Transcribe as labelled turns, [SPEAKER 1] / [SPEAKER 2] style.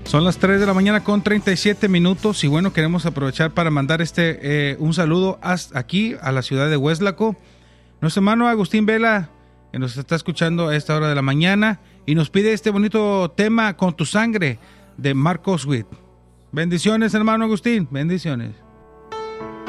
[SPEAKER 1] Son las 3 de la mañana con 37 minutos y bueno, queremos aprovechar para mandar un saludo aquí a la ciudad de Hueslaco. Nuestro hermano Agustín Vela, que nos está escuchando a esta hora de la mañana y nos pide este bonito tema, Con tu sangre, de Marcos Witt. Bendiciones, hermano Agustín, bendiciones.